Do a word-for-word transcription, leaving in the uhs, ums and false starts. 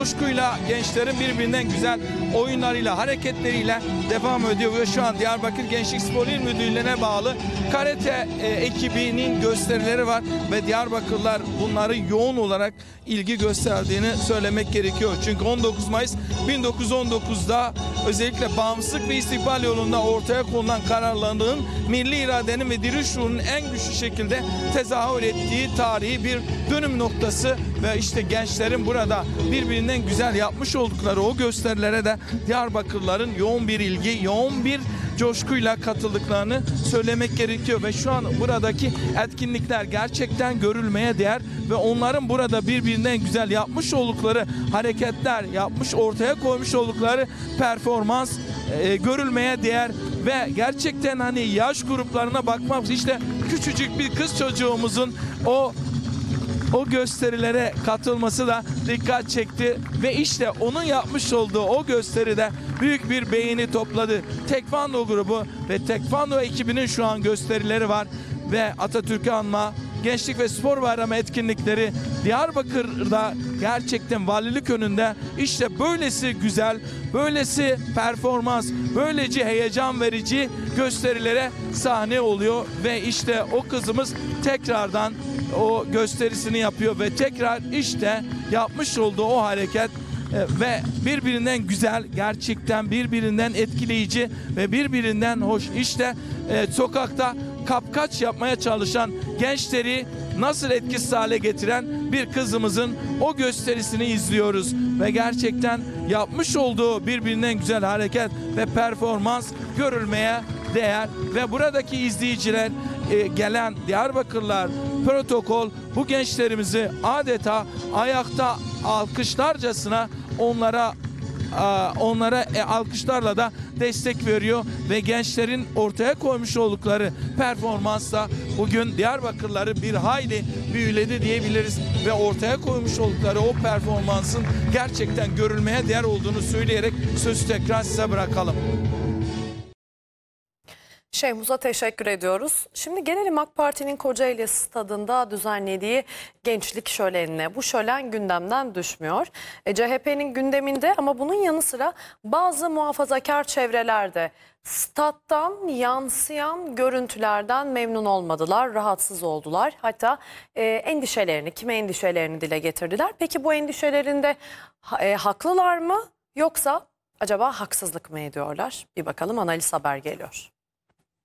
Coşkuyla gençlerin birbirinden güzel oyunlarıyla, hareketleriyle devam ediyor ve şu an Diyarbakır Gençlik Spor İl Müdürlüğü'ne bağlı karate e, ekibinin gösterileri var ve Diyarbakırlılar bunları yoğun olarak ilgi gösterdiğini söylemek gerekiyor. Çünkü on dokuz Mayıs bin dokuz yüz on dokuz'da özellikle bağımsızlık ve istikbal yolunda ortaya konulan kararlılığın, milli iradenin ve diriliş ruhunun en güçlü şekilde tezahür ettiği tarihi bir dönüm noktası ve işte gençlerin burada birbirinden güzel yapmış oldukları o gösterilere de Diyarbakırlıların yoğun bir ilgi, yoğun bir coşkuyla katıldıklarını söylemek gerekiyor ve şu an buradaki etkinlikler gerçekten görülmeye değer ve onların burada birbirinden güzel yapmış oldukları hareketler, yapmış ortaya koymuş oldukları performans e, görülmeye değer ve gerçekten hani yaş gruplarına bakmak, işte küçücük bir kız çocuğumuzun o o gösterilere katılması da dikkat çekti ve işte onun yapmış olduğu o gösteride büyük bir beğeni topladı. Tekvando grubu ve Tekvando ekibinin şu an gösterileri var ve Atatürk'ü anma, Gençlik ve Spor Bayramı etkinlikleri Diyarbakır'da gerçekten valilik önünde işte böylesi güzel, böylesi performans, böylece heyecan verici gösterilere sahne oluyor ve işte o kızımız tekrardan o gösterisini yapıyor ve tekrar işte yapmış olduğu o hareket ve birbirinden güzel, gerçekten birbirinden etkileyici ve birbirinden hoş. İşte e, sokakta kapkaç yapmaya çalışan gençleri nasıl etkisiz hale getiren bir kızımızın o gösterisini izliyoruz ve gerçekten yapmış olduğu birbirinden güzel hareket ve performans görülmeye değer ve buradaki izleyiciler, e, gelen Diyarbakırlılar, protokol bu gençlerimizi adeta ayakta alkışlarcasına onlara onlara alkışlarla da destek veriyor ve gençlerin ortaya koymuş oldukları performansla bugün Diyarbakırlıları bir hayli büyüledi diyebiliriz ve ortaya koymuş oldukları o performansın gerçekten görülmeye değer olduğunu söyleyerek sözü tekrar size bırakalım. Şeyhmuz'a teşekkür ediyoruz. Şimdi gelelim AK Parti'nin Kocaeli stadında düzenlediği gençlik şölenine. Bu şölen gündemden düşmüyor. E, C H P'nin gündeminde ama bunun yanı sıra bazı muhafazakar çevrelerde stat'tan yansıyan görüntülerden memnun olmadılar, rahatsız oldular. Hatta e, endişelerini, kime endişelerini dile getirdiler. Peki bu endişelerinde e, haklılar mı yoksa acaba haksızlık mı ediyorlar? Bir bakalım, Analiz Haber geliyor.